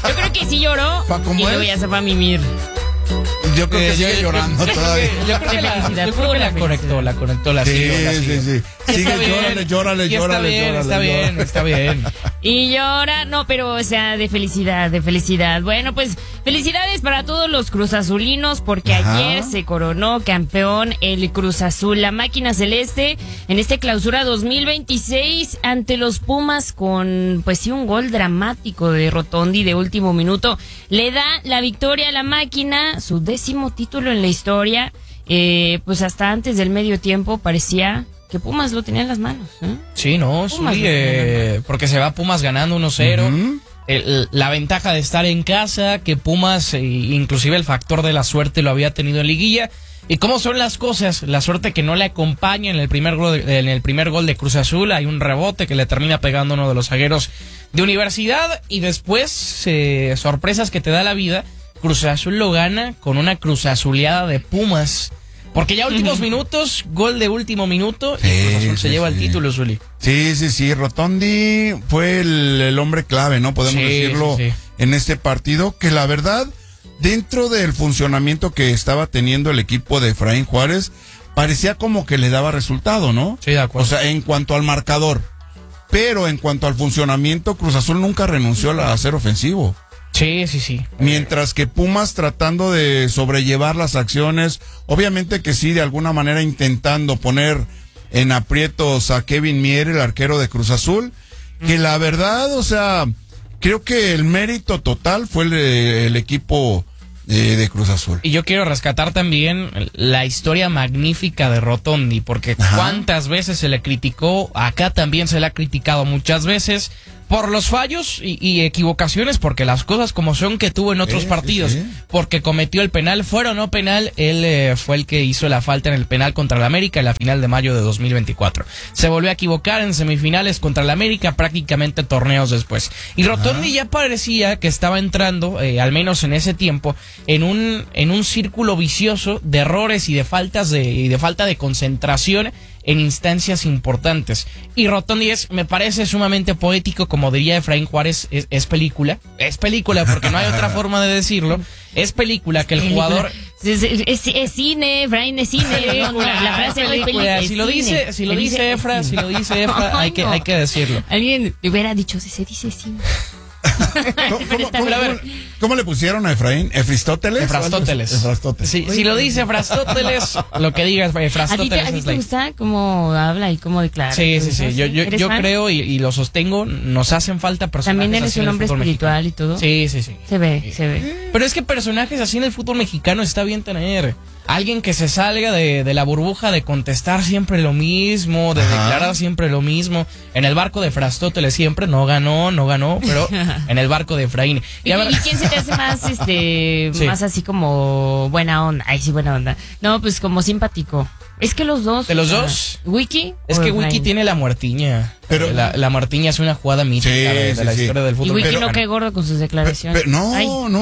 Yo creo que sí lloró y luego ya se va a mimir. Yo creo que sigue llorando todavía. Yo creo que la conectó la sí. Sigue, llórale. Está bien. Y llora, no, pero o sea, de felicidad. Bueno, pues felicidades para todos los cruzazulinos porque ayer se coronó campeón el Cruz Azul, la máquina celeste, en este clausura 2026 ante los Pumas con, pues sí, un gol dramático de Rotondi de último minuto. Le da la victoria a la máquina, su 10º título en la historia. Pues hasta antes del medio tiempo parecía que Pumas lo tenía en las manos. Sí, no, porque se va Pumas ganando 1-0. La ventaja de estar en casa, que Pumas, inclusive el factor de la suerte lo había tenido en liguilla. ¿Y cómo son las cosas? La suerte que no le acompaña en el primer gol de Cruz Azul. Hay un rebote que le termina pegando uno de los zagueros de Universidad. Y después, sorpresas que te da la vida. Cruz Azul lo gana con una cruzazuleada de Pumas. Porque ya últimos minutos, gol de último minuto, y Cruz Azul se lleva el título, Zuli. Sí. Rotondi fue el hombre clave, ¿no? Podemos decirlo en este partido, que la verdad, dentro del funcionamiento que estaba teniendo el equipo de Efraín Juárez, parecía como que le daba resultado, ¿no? Sí, de acuerdo. O sea, en cuanto al marcador. Pero en cuanto al funcionamiento, Cruz Azul nunca renunció a ser ofensivo. Sí. Mientras que Pumas tratando de sobrellevar las acciones, obviamente que sí, de alguna manera intentando poner en aprietos a Kevin Mier, el arquero de Cruz Azul, que la verdad, o sea, creo que el mérito total fue el equipo de Cruz Azul. Y yo quiero rescatar también la historia magnífica de Rotondi, porque cuántas veces se le criticó, acá también se le ha criticado muchas veces por los fallos y equivocaciones, porque las cosas como son que tuvo en otros partidos, porque cometió el penal, fuera o no penal, él fue el que hizo la falta en el penal contra el América en la final de mayo de 2024. Se volvió a equivocar en semifinales contra el América, prácticamente torneos después. Y Rotondi ya parecía que estaba entrando, al menos en ese tiempo, en un círculo vicioso de errores y de falta de concentración en instancias importantes. Y Rotondi me parece sumamente poético, como diría Efraín Juárez, es película porque no hay otra forma de decirlo, es película que el jugador... Es cine, Efraín, es cine. La frase no es película. Si lo dice Efra, hay que decirlo. Alguien hubiera dicho, se dice cine. ¿Cómo le pusieron a Efraín? ¿Efristóteles? Efrastóteles. Sí, si lo dice Efrastóteles, lo que digas, Efrastóteles. ¿A ti te gusta cómo habla y cómo declara? Sí. Yo creo y lo sostengo, nos hacen falta personajes. ¿También eres un hombre espiritual mexicano. y todo? Sí. Se ve. Pero es que personajes así en el fútbol mexicano está bien tener. Alguien que se salga de la burbuja de contestar siempre lo mismo, de declarar siempre lo mismo. En el barco de Efrastóteles siempre no ganó, pero en el barco de Efraín. ¿Y quién se te hace más, más así como buena onda? Ay, sí, buena onda. No, pues como simpático. Es que los dos. ¿De los dos? ¿Wiki? Es que Wiki tiene la muertiña. Pero la Martiña es una jugada mítica de la historia del fútbol. Y Wiki no cae gordo con sus declaraciones. No.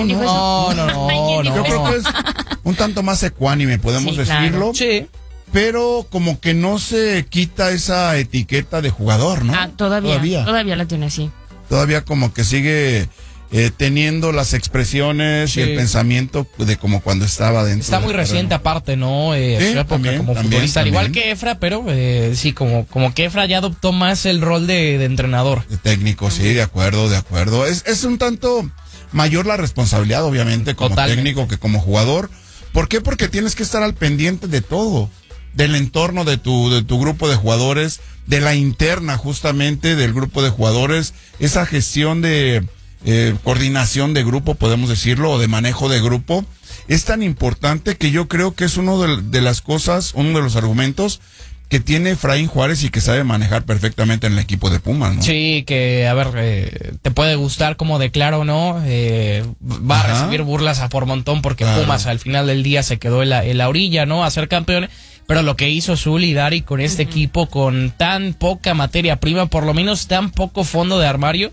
Yo creo que es un tanto más ecuánime, podemos decirlo. Claro. Sí. Pero como que no se quita esa etiqueta de jugador, ¿no? Todavía la tiene así. Todavía como que sigue teniendo las expresiones y el pensamiento de como cuando estaba dentro. Está muy reciente aparte, ¿no? Su época como futbolista, al igual que Efra, pero sí, como que Efra ya adoptó más el rol de entrenador. De técnico, sí, de acuerdo. Es un tanto mayor la responsabilidad, obviamente, como técnico que como jugador. ¿Por qué? Porque tienes que estar al pendiente de todo, del entorno de tu grupo de jugadores, de la interna justamente del grupo de jugadores, esa gestión de coordinación de grupo, podemos decirlo, o de manejo de grupo, es tan importante que yo creo que es uno de las cosas, uno de los argumentos que tiene Efraín Juárez y que sabe manejar perfectamente en el equipo de Pumas, ¿no? Sí, que, a ver, te puede gustar como declara o no, va a recibir burlas a por montón porque Pumas al final del día se quedó en la orilla, ¿no? A ser campeón, pero lo que hizo Zul y Dari con este equipo, con tan poca materia prima, por lo menos tan poco fondo de armario,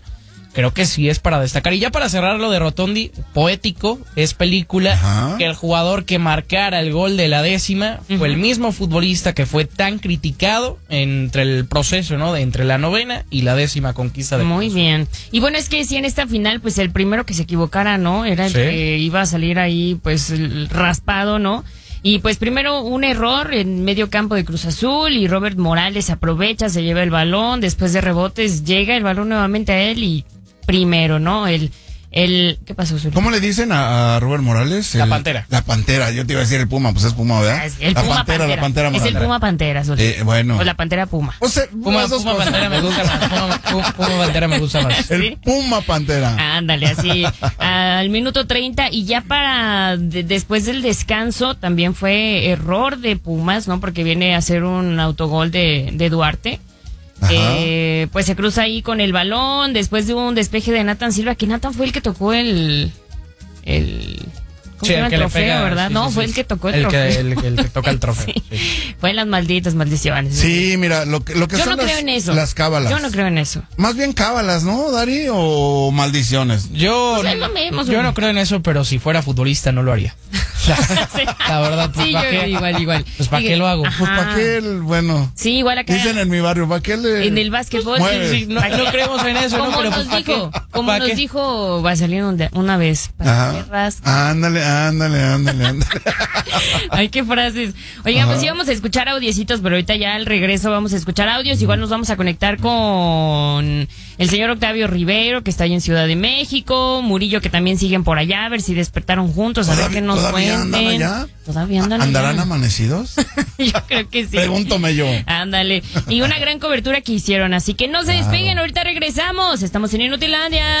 creo que sí es para destacar. Y ya para cerrar lo de Rotondi, poético, es película. Ajá. Que el jugador que marcara el gol de la 10ª fue el mismo futbolista que fue tan criticado entre el proceso, ¿no? Entre la 9ª y la 10ª conquista de Muy bien. Y bueno, es que sí, en esta final, pues el primero que se equivocara, ¿no? Era el que iba a salir ahí, pues raspado, ¿no? Y pues primero un error en medio campo de Cruz Azul y Robert Morales aprovecha, se lleva el balón, después de rebotes llega el balón nuevamente a él y primero, ¿no? ¿Qué pasó, Zuli? ¿Cómo le dicen a Robert Morales? La Pantera. La Pantera, yo te iba a decir el Puma, pues es Puma, ¿verdad? El la Puma Pantera, la Pantera Es el Puma Pantera, Zuli. Bueno. O la Pantera Puma. O sea, Puma Pantera me gusta más. Puma Pantera me gusta más. El Puma Pantera. Ándale, así. Al minuto 30 y ya después del descanso también fue error de Pumas, ¿no? Porque viene a hacer un autogol de Duarte. Pues se cruza ahí con el balón después de un despeje de Nathan Silva, que Nathan fue el que tocó el ¿cómo se llama? El trofeo, ¿verdad? No, fue el que tocó el trofeo. El que toca el trofeo. Sí. Fue en las malditas maldiciones. Sí, mira, lo que yo son no creo en eso. Las cábalas. Yo no creo en eso. Más bien cábalas, ¿no, Dari? ¿O maldiciones? Yo no creo en eso, pero si fuera futbolista no lo haría. La verdad, pues sí, igual. Pues ¿para qué lo hago? Ajá. Pues ¿para qué bueno? Sí, igual acá. Dicen en mi barrio, ¿para qué en el básquetbol. Sí, no creemos en eso, como ¿no? Pero nos pues, dijo, ¿para qué? como nos dijo Vaselino una vez. Ándale. Ay, qué frases. Oigan, pues íbamos a escuchar audiecitos, pero ahorita ya al regreso vamos a escuchar audios. Igual nos vamos a conectar con el señor Octavio Rivero, que está ahí en Ciudad de México, Murillo, que también siguen por allá, a ver si despertaron juntos, a ver qué nos cuenten. Todavía andan ¿Andarán allá. ¿Amanecidos? Yo creo que sí. Pregúntame yo. Ándale. Y una gran cobertura que hicieron, así que no se despeguen, ahorita regresamos. Estamos en Inutilandia.